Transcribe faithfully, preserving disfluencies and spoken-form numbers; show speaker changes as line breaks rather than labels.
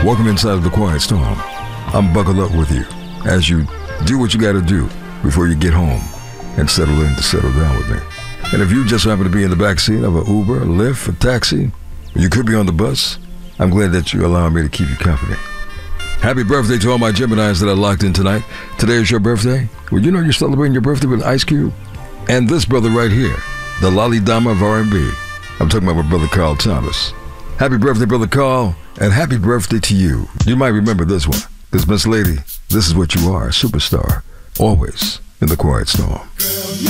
Welcome inside of the Quiet Storm. I'm buckled up with you as you do what you got to do before you get home and settle in to settle down with me. And if you just happen to be in the back seat of an Uber, a Lyft, a taxi, you could be on the bus, I'm glad that you allow me to keep you company. Happy birthday to all my Geminis that are locked in tonight. Today is your birthday. Well, you know you're celebrating your birthday with Ice Cube. And this brother right here, the Lolly Dama of R and B. I'm talking about my brother Carl Thomas. Happy birthday, brother Carl, and happy birthday to you. You might remember this one, because Miss Lady, this is what you are, a superstar, always in the Quiet Storm.